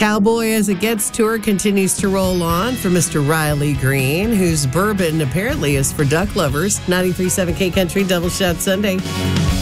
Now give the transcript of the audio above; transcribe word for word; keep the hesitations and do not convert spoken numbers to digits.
Cowboy as It Gets tour continues to roll on for Mister Riley Green, whose bourbon apparently is for duck lovers. ninety-three point seven K Country Double Shot Sunday.